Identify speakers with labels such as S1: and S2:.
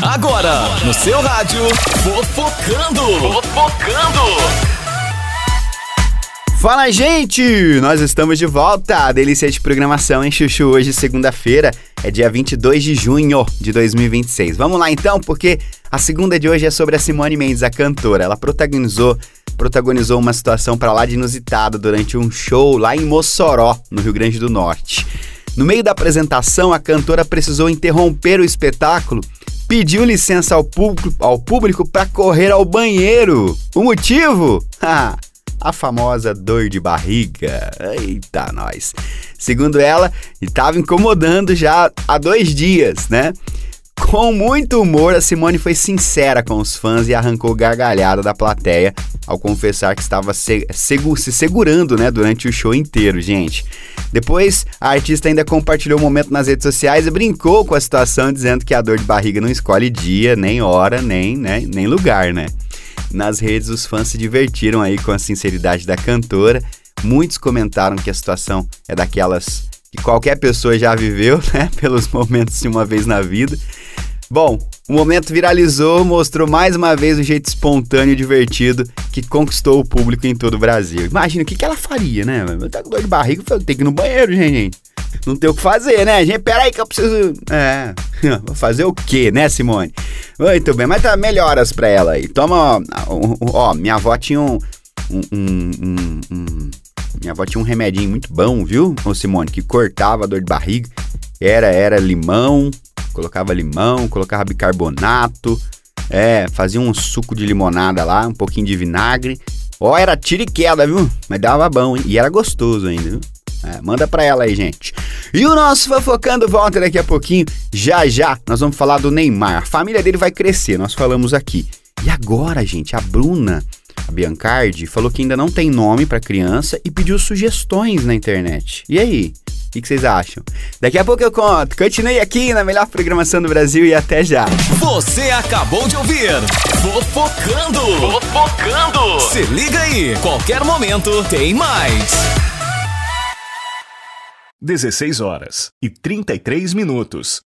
S1: Agora, no seu rádio, Fofocando.
S2: Fala, gente! Nós estamos de volta. A delícia de programação em Chuchu hoje, segunda-feira, é dia 22 de junho de 2026. Vamos lá então, porque a segunda de hoje é sobre a Simone Mendes, a cantora. Ela protagonizou uma situação pra lá de inusitada durante um show lá em Mossoró, no Rio Grande do Norte. No meio da apresentação, a cantora precisou interromper o espetáculo, pediu licença ao público para correr ao banheiro. O motivo? A famosa dor de barriga. Eita, nós. Segundo ela, estava incomodando já há 2 dias, né? Com muito humor, a Simone foi sincera com os fãs e arrancou gargalhada da plateia ao confessar que estava se segurando, né, durante o show inteiro, gente. Depois, a artista ainda compartilhou o momento nas redes sociais e brincou com a situação, dizendo que a dor de barriga não escolhe dia, nem hora, nem lugar, né? Nas redes, os fãs se divertiram aí com a sinceridade da cantora. Muitos comentaram que a situação é daquelas que qualquer pessoa já viveu, né? Pelos momentos de uma vez na vida. Bom, o momento viralizou, mostrou mais uma vez o jeito espontâneo e divertido que conquistou o público em todo o Brasil. Imagina, o que ela faria, né? Eu tô com dor de barriga, tem que ir no banheiro, gente. Não tem o que fazer, né, gente? Pera aí que eu preciso... vou fazer o quê, né, Simone? Muito bem, mas tá melhoras pra ela aí. Toma, minha avó tinha minha avó tinha um remedinho muito bom, viu, Simone? Que cortava a dor de barriga. Era limão, colocava bicarbonato, fazia um suco de limonada lá, um pouquinho de vinagre. Era tiro e queda, viu? Mas dava bom, hein? E era gostoso ainda, viu? Manda pra ela aí, gente. E o nosso Fofocando volta daqui a pouquinho. Já nós vamos falar do Neymar. A família dele vai crescer, nós falamos aqui. E agora, gente, a Bruna, a Biancardi, falou que ainda não tem nome pra criança e pediu sugestões na internet. E aí? O que vocês acham? Daqui a pouco eu conto. Continue aqui na melhor programação do Brasil e até já.
S1: Você acabou de ouvir Fofocando. Se liga aí, qualquer momento tem mais.
S3: 16 horas e 33 minutos.